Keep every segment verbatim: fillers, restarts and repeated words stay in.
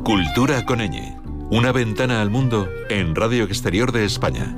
Cultura con ñ. Una ventana al mundo en Radio Exterior de España.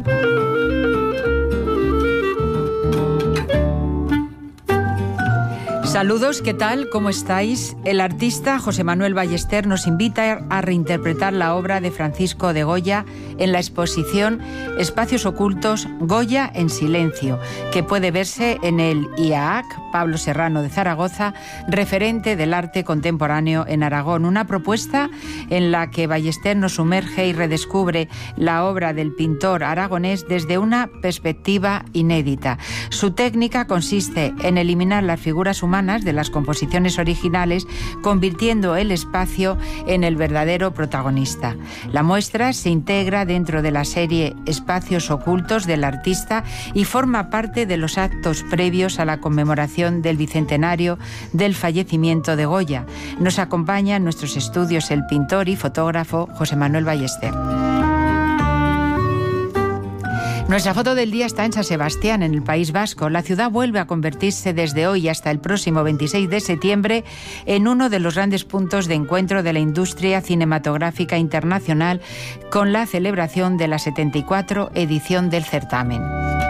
Saludos, ¿qué tal? ¿Cómo estáis? El artista José Manuel Ballester nos invita a reinterpretar la obra de Francisco de Goya en la exposición Espacios Ocultos, Goya en Silencio, que puede verse en el I A A C Pablo Serrano de Zaragoza, referente del arte contemporáneo en Aragón. Una propuesta en la que Ballester nos sumerge y redescubre la obra del pintor aragonés desde una perspectiva inédita. Su técnica consiste en eliminar las figuras humanas de las composiciones originales, convirtiendo el espacio en el verdadero protagonista. La muestra se integra dentro de la serie Espacios Ocultos del artista y forma parte de los actos previos a la conmemoración del bicentenario del fallecimiento de Goya. Nos acompaña en nuestros estudios el pintor y fotógrafo José Manuel Ballester. Nuestra foto del día está en San Sebastián, en el País Vasco. La ciudad vuelve a convertirse desde hoy hasta el próximo veintiséis de septiembre en uno de los grandes puntos de encuentro de la industria cinematográfica internacional, con la celebración de la setenta y cuatro edición del certamen.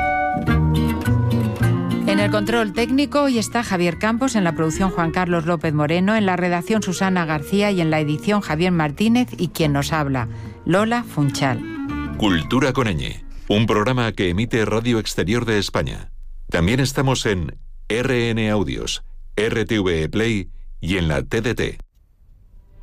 En el control técnico hoy está Javier Campos, en la producción Juan Carlos López Moreno, en la redacción Susana García y en la edición Javier Martínez, y quien nos habla, Lola Funchal. Cultura con ñ. Un programa que emite Radio Exterior de España. También estamos en R N Audios, R T V E Play y en la T D T.